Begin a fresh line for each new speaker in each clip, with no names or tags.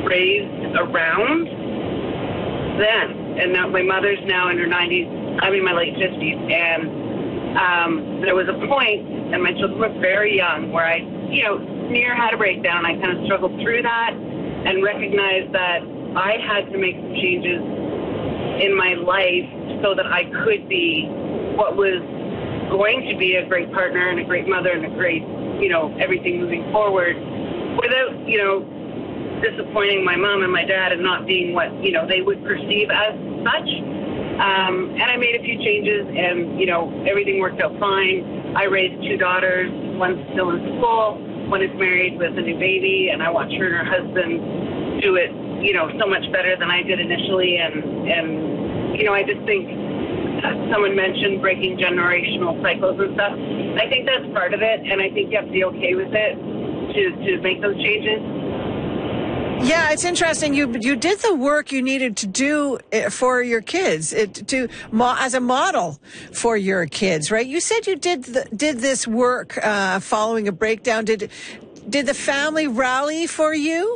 raised around then. And now my mother's now in her 90s. I'm in my late 50s. And there was a point, and my children were very young, where I, near had a breakdown. I kind of struggled through that and recognized that I had to make some changes in my life so that I could be what was going to be a great partner and a great mother and a great, everything moving forward without, disappointing my mom and my dad and not being what, they would perceive as such. And I made a few changes and, everything worked out fine. I raised 2 daughters. One's still in school. One is married with a new baby, and I watch her and her husband do it, so much better than I did initially. And I just think someone mentioned breaking generational cycles and stuff. I think that's part of it, and I think you have to be okay with it to make those changes.
Yeah, it's interesting. You did the work you needed to do for your kids, as a model for your kids, right? You said you did this work following a breakdown. Did the family rally for you?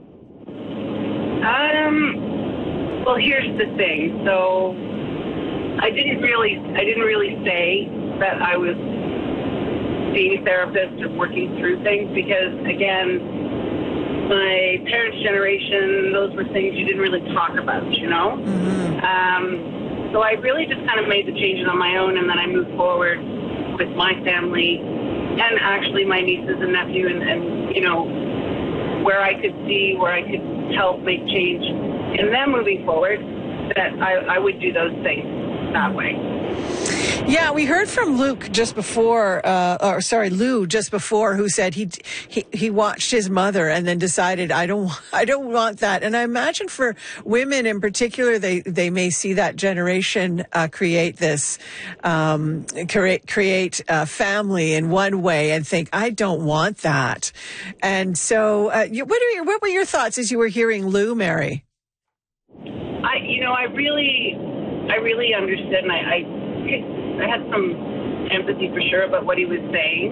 Well, here's the thing. So I didn't really say that I was being a therapist or working through things because, again, my parents' generation, those were things you didn't really talk about,
Mm-hmm.
So I really just kind of made the changes on my own, and then I moved forward with my family and actually my nieces and nephew and where I could help make change in them moving forward, that I would do those things that way.
Yeah, we heard from Lou just before, who said he watched his mother and then decided, I don't want that. And I imagine for women in particular, they may see that generation create this, create a family in one way and think, I don't want that. And so, what were your thoughts as you were hearing Lou, Mary?
I really understood, and I had some empathy for sure about what he was saying.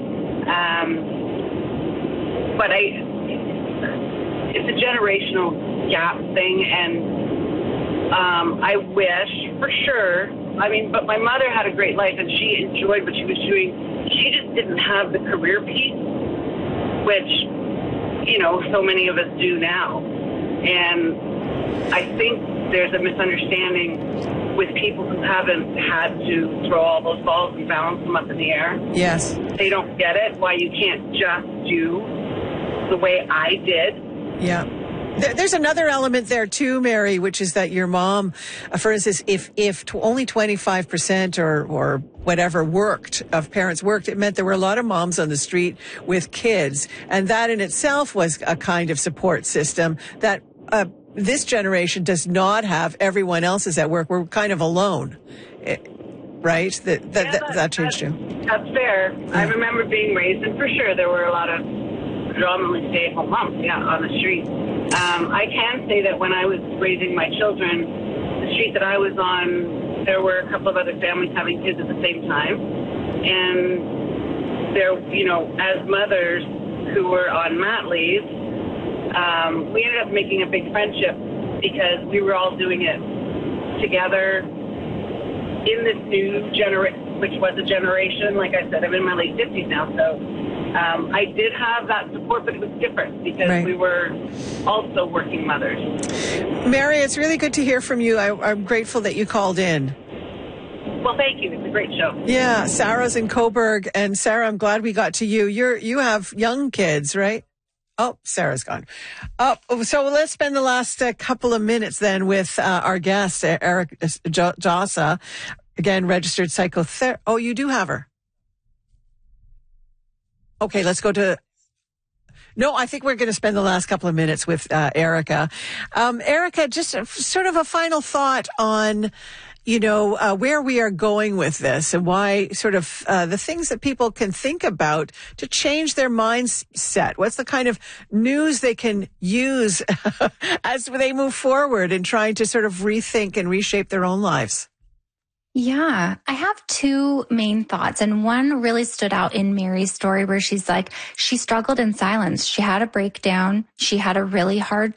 But it's a generational gap thing, and I wish for sure. But my mother had a great life, and she enjoyed what she was doing. She just didn't have the career piece, which, so many of us do now. And I think there's a misunderstanding with people who haven't had to throw all those balls and balance them up in the air.
Yes.
They don't get it, why you can't just do the way I did.
Yeah. There's another element there too, Mary, which is that your mom, for instance, if only 25% or whatever of parents worked, it meant there were a lot of moms on the street with kids. And that in itself was a kind of support system that, this generation does not have. Everyone else is at work. We're kind of alone, right? That changed too.
That's fair. Yeah. I remember being raised, and for sure there were a lot of predominantly stay-at-home moms, on the street. I can say that when I was raising my children, the street that I was on, there were a couple of other families having kids at the same time. And there, as mothers who were on mat leave, we ended up making a big friendship because we were all doing it together in this new generation, which was a generation. Like I said, I'm in my late 50s now, so I did have that support, but it was different because we were also working mothers.
Mary, it's really good to hear from you. I'm grateful that you called in.
Well, thank you. It's a great show.
Yeah, Sarah's in Cobourg, and Sarah, I'm glad we got to you. You have young kids, right? Oh, Sarah's gone. So let's spend the last couple of minutes then with our guest, Eric Djossa, again, registered psychotherapist. Oh, you do have her. Okay, let's go to... No, I think we're going to spend the last couple of minutes with Erica. Erica, just sort of a final thought on... where we are going with this and why sort of the things that people can think about to change their mindset. What's the kind of news they can use as they move forward in trying to sort of rethink and reshape their own lives?
Yeah, I have 2 main thoughts. And one really stood out in Mary's story where she's like, she struggled in silence. She had a breakdown. She had a really hard